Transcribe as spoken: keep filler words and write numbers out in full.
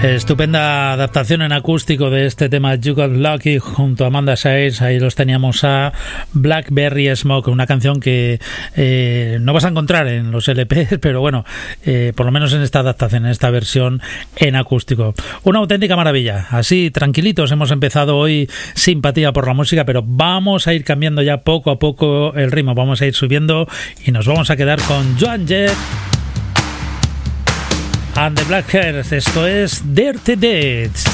Estupenda adaptación en acústico de este tema You Got Lucky junto a Amanda Sayers. Ahí los teníamos a Blackberry Smoke, una canción que eh, no vas a encontrar en los L P, pero bueno, eh, por lo menos en esta adaptación, en esta versión en acústico. Una auténtica maravilla. Así, tranquilitos, hemos empezado hoy simpatía por la música, pero vamos a ir cambiando ya poco a poco el ritmo. Vamos a ir subiendo y nos vamos a quedar con Joan Jett and the Black Hairs. Esto es Dirty Deeds.